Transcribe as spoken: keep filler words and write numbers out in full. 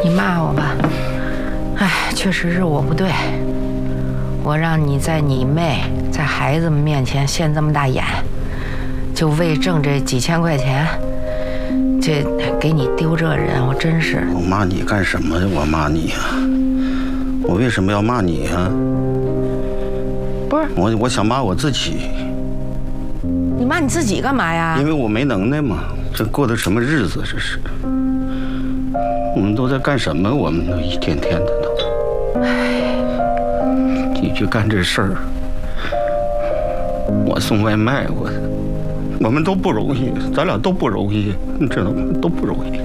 你骂我吧，哎，确实是我不对，我让你在你妹、在孩子们面前现这么大眼，就为挣这几千块钱，这给你丢这人，我真是。 我骂你干什么呀？我骂你呀、啊？我为什么要骂你呀、啊？ 不是我，我想骂我自己。 你骂你自己干嘛呀？ 因为我没能耐嘛。这过的什么日子？这是。我们都在干什么？我们都一天天的都。唉，你去干这事儿，我送外卖，我，我们都不容易，咱俩都不容易，你知道吗？都不容易。